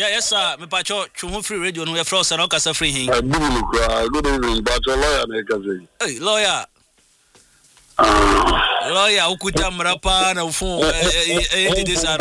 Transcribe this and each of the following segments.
yes sir, me pacho chumu free radio no we frost na okasa free hin. Good evening, but lawyer na kaze. Hey, lawyer. Lawyer ukuta mrapa na ufun did sa.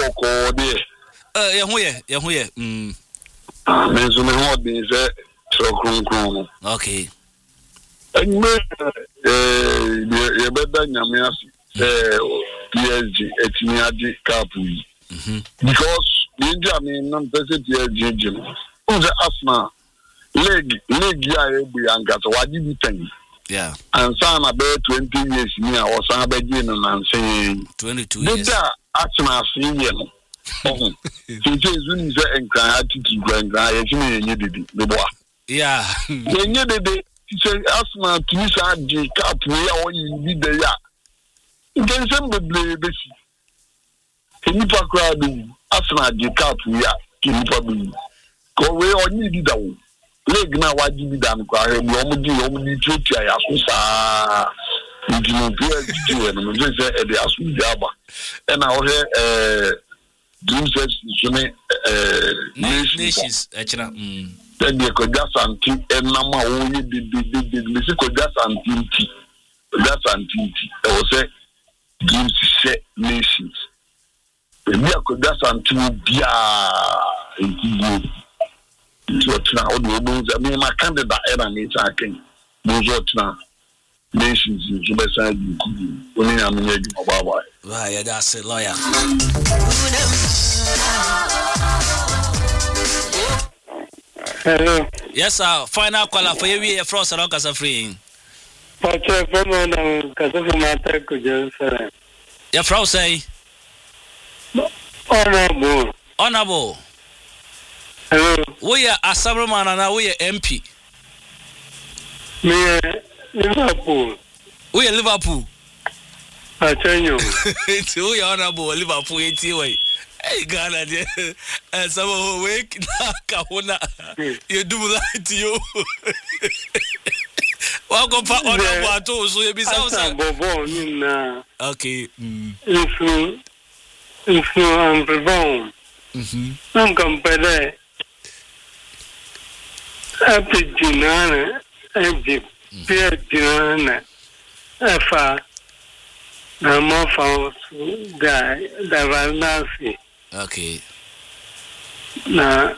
Ya huye. Menzo me ho bin se trokronkron. Okay. Enme ye beda nyame asi PSG etimi adi cup yi. Because India non person PSG no. Unze Arsenal league ya ebu yangata wadi bitan. Yeah. And sana be 20 years ni a osan be gi no nansen 22 years. Dida Arsenal sinye no. Since zuni ze enkran attitude enkran ye chine yenye didi beboa. Yeah. Yenye didi say Arsenal tisa di cup we ya oyi bi de ya. Intention beble besi. Kenipa crowd Arsenal di cup we ya kenipa bi. Ko we oni di dawo. Leg na waji bi dan kwa he omudi tutia ya so sa. Ndino PSG no me say e dey asu di aba. E na o he Dreams nations actually then they could just anti and nama only did Missy could just anti that's anti I was say Dreams set nations maybe I could just anti bia into what now I mean my candidate era me talking those what now nations in the side only I'm in bye right that's it lawyer. Hello. Yes sir, final call for you frost na okasa free. Pacho femo na kasa mata ko Jerusalem. Ya frost say honorable. Hello. We are Assemblyman and we are MP. Me Liverpool. We are Liverpool. Achenyo. It's we are honorable Liverpool 80 way. Hey Ghana there. Some wake na kahuna. You do that to you. Welcome for honorable to so you be sound. Bobo na. Okay. If you am bon. Non compare. Apigina Egypt. Pierre Efa. Na mo fa guy da Valnasi. Okay. Na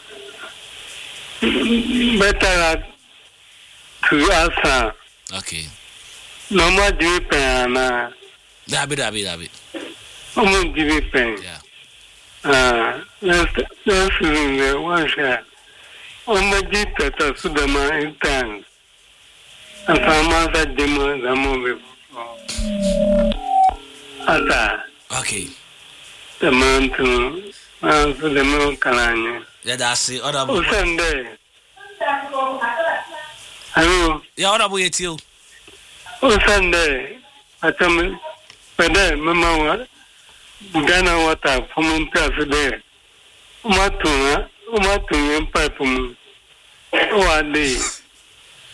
better to Asa. Okay. No more Japan na. Dabi. Omo Japan. Yeah. Let's one shot. Omo Japan to Sudama in time. Afama sa demo zamo Ata. Okay. The man to answer the milk cananya. Yeah, that's it. Honorable. Sunday. Hello. Yeah, honorable it you. Sunday. I tell me, but then, Mama, Ghana water from there. Matuna, pipe. Oh, I did.